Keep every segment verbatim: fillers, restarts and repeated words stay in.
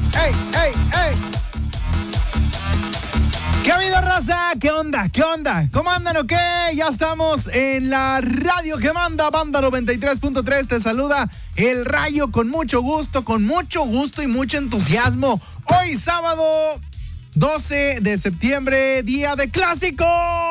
¡Ey, ey, ey! ¿Qué ha habido, raza? ¿Qué onda? ¿Qué onda? ¿Cómo andan o qué? Ya estamos en la radio que manda, Banda noventa y tres punto tres. Te saluda el Rayo con mucho gusto, con mucho gusto y mucho entusiasmo. Hoy sábado doce de septiembre, día de clásico.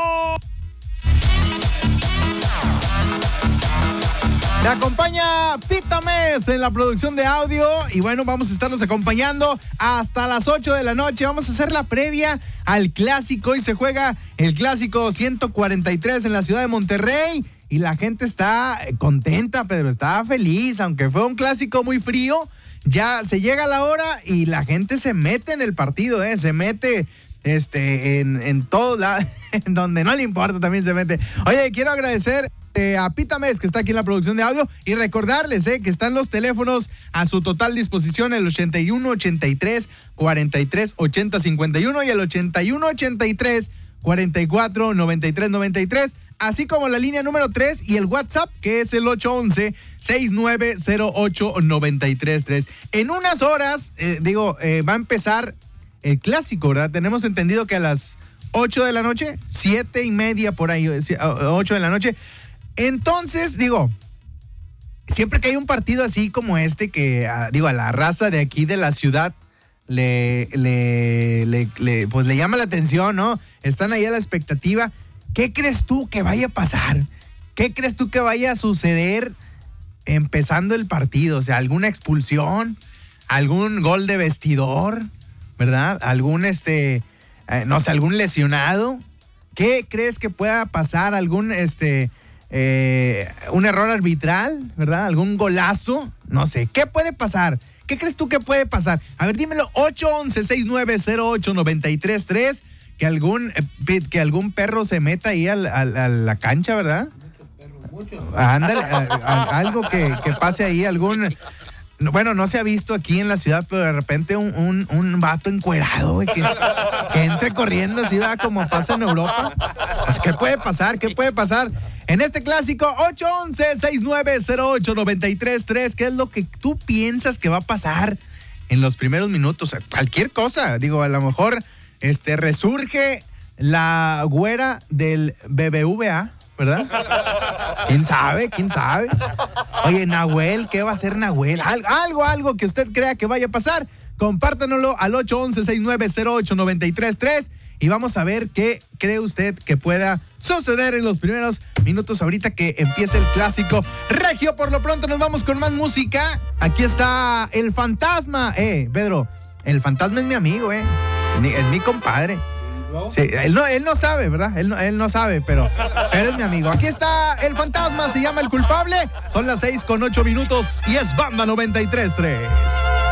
Me acompaña Pita Mes en la producción de audio y bueno, vamos a estarlos acompañando hasta las ocho de la noche. Vamos a hacer la previa al clásico. Hoy se juega el clásico ciento cuarenta y tres en la ciudad de Monterrey y la gente está contenta, Pedro, está feliz, aunque fue un clásico muy frío. Ya se llega la hora y la gente se mete en el partido, ¿eh? Se mete este, en, en todo, la, en donde no le importa también se mete. Oye, quiero agradecer a Pita Mes, que está aquí en la producción de audio, y recordarles eh, que están los teléfonos a su total disposición, el ochenta y uno, ochenta y tres, cuarenta y tres, ochenta, cincuenta y uno y el ochenta y uno, ochenta y tres, cuarenta y cuatro, noventa y tres, noventa y tres, así como la línea número tres y el WhatsApp, que es el ocho once, sesenta y nueve cero ocho, noventa y tres tres. En unas horas, eh, digo, eh, va a empezar el clásico, ¿verdad? Tenemos entendido que a las ocho de la noche, siete y media por ahí, ocho de la noche. Entonces, digo, siempre que hay un partido así como este, que, digo, a la raza de aquí de la ciudad le, le, le, le, pues le llama la atención, ¿no? Están ahí a la expectativa. ¿Qué crees tú que vaya a pasar? ¿Qué crees tú que vaya a suceder empezando el partido? O sea, ¿alguna expulsión? ¿Algún gol de vestidor? ¿Verdad? ¿Algún, este, eh, no sé, algún lesionado? ¿Qué crees que pueda pasar? ¿Algún, este... Eh, un error arbitral, ¿verdad? ¿Algún golazo? No sé. ¿Qué puede pasar? ¿Qué crees tú que puede pasar? A ver, dímelo. ocho once, sesenta y nueve cero ocho, noventa y tres tres. Que algún, eh, que algún perro se meta ahí al, al, a la cancha, ¿verdad? Muchos perros, muchos. Ándale, a, a, algo que, que pase ahí, algún... Bueno, no se ha visto aquí en la ciudad, pero de repente un, un, un vato encuerado, güey, que, que entre corriendo así, va como pasa en Europa. Pues, ¿qué puede pasar? ¿Qué puede pasar? En este clásico, ocho once, sesenta y nueve cero ocho, noventa y tres tres, ¿qué es lo que tú piensas que va a pasar en los primeros minutos? Cualquier cosa, digo, a lo mejor este, resurge la güera del B B V A, ¿verdad? ¿Quién sabe? ¿Quién sabe? Oye, Nahuel, ¿qué va a hacer Nahuel? Al, algo, algo que usted crea que vaya a pasar, compártanoslo al ocho once, sesenta y nueve cero ocho, noventa y tres tres y vamos a ver qué cree usted que pueda suceder en los primeros minutos ahorita que empiece el clásico regio. Por lo pronto nos vamos con más música. Aquí está El Fantasma. Eh, Pedro, El Fantasma es mi amigo, eh. Es mi compadre. Sí, él no, él no sabe, ¿verdad? Él no, él no sabe, pero, pero es mi amigo. Aquí está El Fantasma, se llama El Culpable. Son las seis con ocho minutos y es Banda noventa y tres tres.